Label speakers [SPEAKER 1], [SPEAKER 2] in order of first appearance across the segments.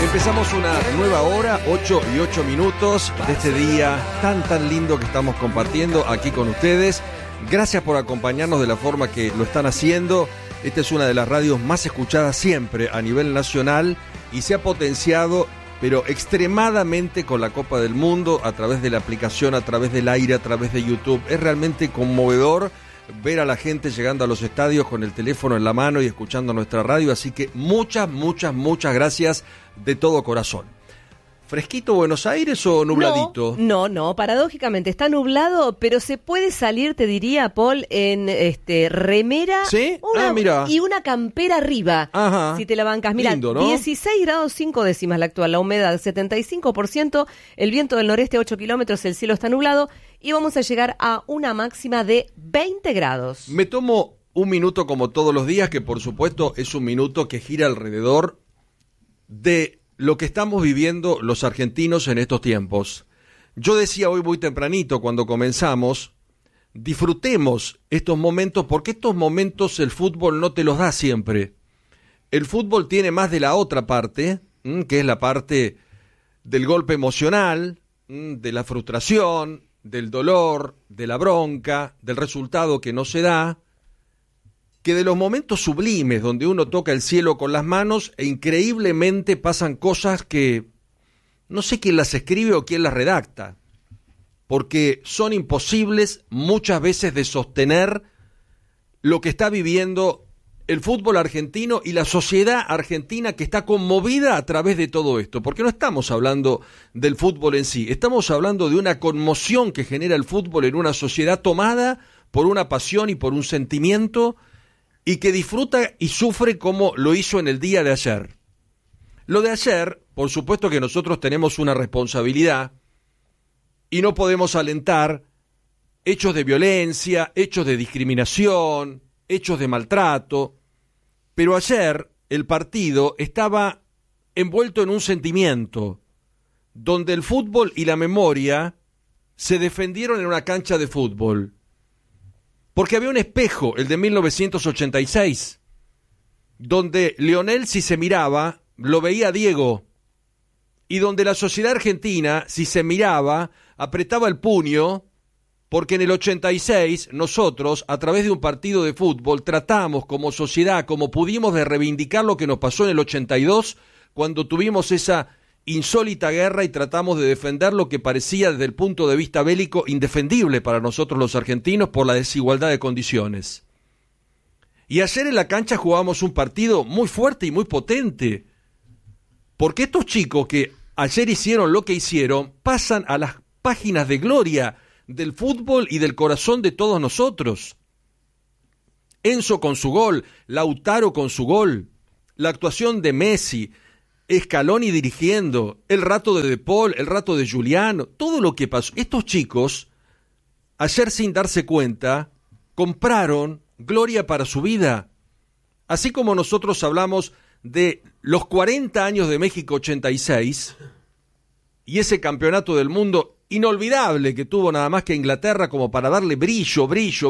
[SPEAKER 1] Empezamos una nueva hora, 8:08 de este día tan lindo que estamos compartiendo aquí con ustedes. Gracias por acompañarnos de la forma que lo están haciendo. Esta es una de las radios más escuchadas siempre a nivel nacional y se ha potenciado, pero extremadamente, con la Copa del Mundo, a través de la aplicación, a través del aire, a través de YouTube. Es realmente conmovedor ver a la gente llegando a los estadios con el teléfono en la mano y escuchando nuestra radio, así que muchas gracias de todo corazón. ¿Fresquito Buenos Aires o nubladito?
[SPEAKER 2] No, paradójicamente está nublado, pero se puede salir, te diría, Paul, en remera.
[SPEAKER 1] ¿Sí? Mira.
[SPEAKER 2] Y una campera arriba.
[SPEAKER 1] Ajá.
[SPEAKER 2] Si te la bancas. Mira,
[SPEAKER 1] lindo, ¿no?
[SPEAKER 2] 16 grados 5 décimas la actual, la humedad 75%, el viento del noreste 8 kilómetros, el cielo está nublado y vamos a llegar a una máxima de 20 grados.
[SPEAKER 1] Me tomo un minuto como todos los días, que por supuesto es un minuto que gira alrededor de lo que estamos viviendo los argentinos en estos tiempos. Yo decía hoy muy tempranito cuando comenzamos, disfrutemos estos momentos, porque estos momentos el fútbol no te los da siempre. El fútbol tiene más de la otra parte, que es la parte del golpe emocional, de la frustración, del dolor, de la bronca, del resultado que no se da, que de los momentos sublimes donde uno toca el cielo con las manos e increíblemente pasan cosas que no sé quién las escribe o quién las redacta, porque son imposibles muchas veces de sostener lo que está viviendo el fútbol argentino y la sociedad argentina, que está conmovida a través de todo esto, porque no estamos hablando del fútbol en sí, estamos hablando de una conmoción que genera el fútbol en una sociedad tomada por una pasión y por un sentimiento, y que disfruta y sufre como lo hizo en el día de ayer. Lo de ayer, por supuesto que nosotros tenemos una responsabilidad y no podemos alentar hechos de violencia, hechos de discriminación, hechos de maltrato, pero ayer el partido estaba envuelto en un sentimiento donde el fútbol y la memoria se defendieron en una cancha de fútbol. Porque había un espejo, el de 1986, donde Lionel, si se miraba, lo veía Diego, y donde la sociedad argentina, si se miraba, apretaba el puño, porque en el 86 nosotros, a través de un partido de fútbol, tratamos como sociedad, como pudimos, de reivindicar lo que nos pasó en el 82, cuando tuvimos esa insólita guerra y tratamos de defender lo que parecía desde el punto de vista bélico indefendible para nosotros los argentinos por la desigualdad de condiciones. Y ayer en la cancha jugábamos un partido muy fuerte y muy potente, porque estos chicos que ayer hicieron lo que hicieron pasan a las páginas de gloria del fútbol y del corazón de todos nosotros. Enzo con su gol, Lautaro con su gol, la actuación de Messi, Scaloni dirigiendo, el rato de De Paul, el rato de Giuliano, todo lo que pasó. Estos chicos, ayer sin darse cuenta, compraron gloria para su vida. Así como nosotros hablamos de los 40 años de México 86 y ese campeonato del mundo inolvidable que tuvo nada más que Inglaterra como para darle brillo,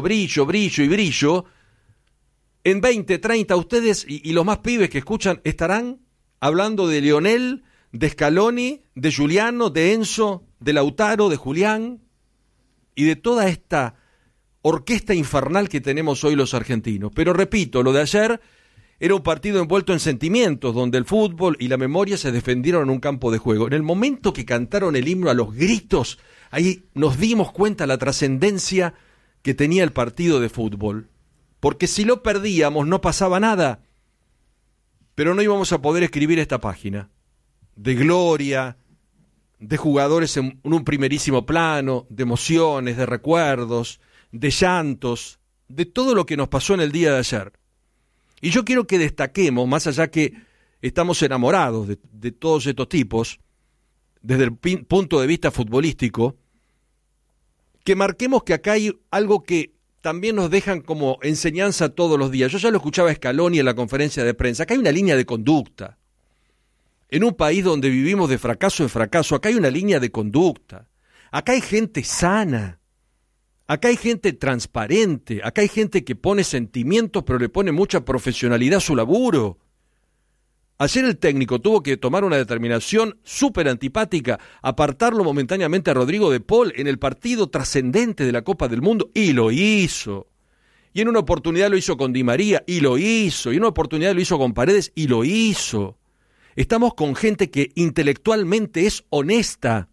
[SPEAKER 1] en 20, 30 ustedes y los más pibes que escuchan estarán hablando de Lionel, de Scaloni, de Giuliano, de Enzo, de Lautaro, de Julián y de toda esta orquesta infernal que tenemos hoy los argentinos. Pero repito, lo de ayer era un partido envuelto en sentimientos, donde el fútbol y la memoria se defendieron en un campo de juego. En el momento que cantaron el himno a los gritos, ahí nos dimos cuenta la trascendencia que tenía el partido de fútbol. Porque si lo perdíamos no pasaba nada, pero no íbamos a poder escribir esta página de gloria, de jugadores en un primerísimo plano, de emociones, de recuerdos, de llantos, de todo lo que nos pasó en el día de ayer. Y yo quiero que destaquemos, más allá que estamos enamorados de todos estos tipos, desde el punto de vista futbolístico, que marquemos que acá hay algo que también nos dejan como enseñanza todos los días. Yo ya lo escuchaba a Scaloni en la conferencia de prensa. Acá hay una línea de conducta. En un país donde vivimos de fracaso en fracaso, acá hay una línea de conducta. Acá hay gente sana. Acá hay gente transparente. Acá hay gente que pone sentimientos, pero le pone mucha profesionalidad a su laburo. Ayer el técnico tuvo que tomar una determinación súper antipática, apartarlo momentáneamente a Rodrigo de Paul en el partido trascendente de la Copa del Mundo, y lo hizo. Y en una oportunidad lo hizo con Di María, y lo hizo. Y en una oportunidad lo hizo con Paredes, y lo hizo. Estamos con gente que intelectualmente es honesta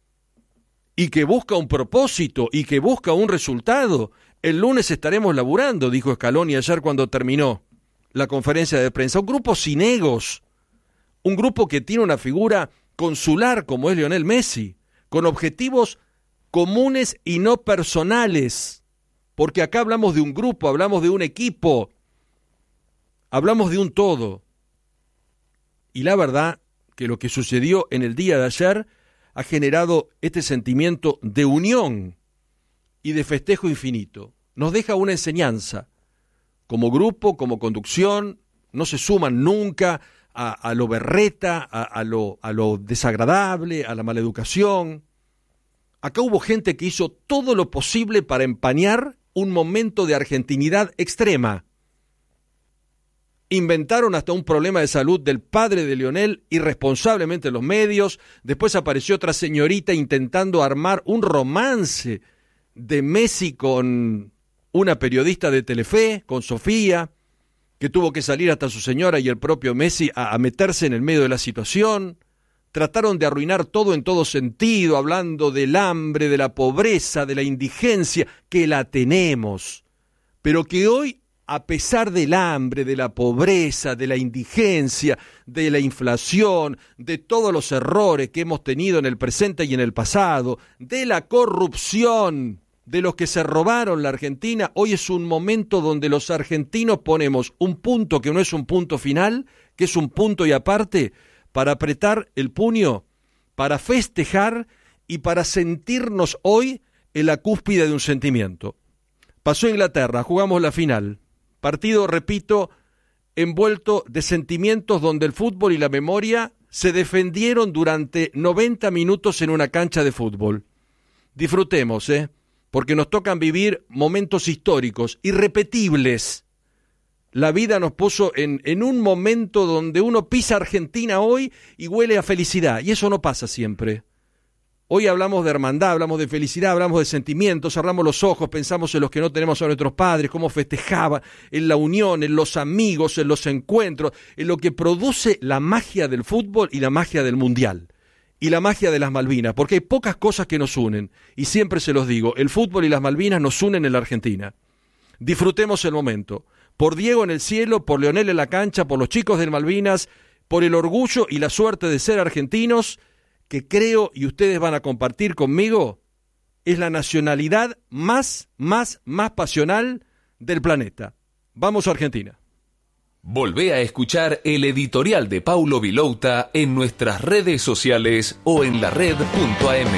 [SPEAKER 1] y que busca un propósito y que busca un resultado. El lunes estaremos laburando, dijo Scaloni ayer cuando terminó la conferencia de prensa. Un grupo sin egos, un grupo que tiene una figura consular como es Lionel Messi, con objetivos comunes y no personales, porque acá hablamos de un grupo, hablamos de un equipo, hablamos de un todo. Y la verdad que lo que sucedió en el día de ayer ha generado este sentimiento de unión y de festejo infinito. Nos deja una enseñanza. Como grupo, como conducción, no se suman nunca a lo berreta, a lo desagradable, a la maleducación. Acá hubo gente que hizo todo lo posible para empañar un momento de argentinidad extrema. Inventaron hasta un problema de salud del padre de Lionel, irresponsablemente en los medios. Después apareció otra señorita intentando armar un romance de Messi con una periodista de Telefe, con Sofía, que tuvo que salir hasta su señora y el propio Messi a meterse en el medio de la situación. Trataron de arruinar todo en todo sentido, hablando del hambre, de la pobreza, de la indigencia, que la tenemos, pero que hoy, a pesar del hambre, de la pobreza, de la indigencia, de la inflación, de todos los errores que hemos tenido en el presente y en el pasado, de la corrupción, de los que se robaron la Argentina, hoy es un momento donde los argentinos ponemos un punto que no es un punto final, que es un punto y aparte, para apretar el puño, para festejar y para sentirnos hoy en la cúspide de un sentimiento. Pasó Inglaterra, jugamos la final. Partido, repito, envuelto de sentimientos donde el fútbol y la memoria se defendieron durante 90 minutos en una cancha de fútbol. Disfrutemos, porque nos tocan vivir momentos históricos, irrepetibles. La vida nos puso en un momento donde uno pisa Argentina hoy y huele a felicidad, y eso no pasa siempre. Hoy hablamos de hermandad, hablamos de felicidad, hablamos de sentimientos, cerramos los ojos, pensamos en los que no tenemos a nuestros padres, cómo festejaban, en la unión, en los amigos, en los encuentros, en lo que produce la magia del fútbol y la magia del mundial. Y la magia de las Malvinas, porque hay pocas cosas que nos unen, y siempre se los digo, el fútbol y las Malvinas nos unen en la Argentina. Disfrutemos el momento, por Diego en el cielo, por Lionel en la cancha, por los chicos del Malvinas, por el orgullo y la suerte de ser argentinos, que creo, y ustedes van a compartir conmigo, es la nacionalidad más pasional del planeta. Vamos a Argentina.
[SPEAKER 3] Volvé a escuchar el editorial de Paulo Vilouta en nuestras redes sociales o en la red.am.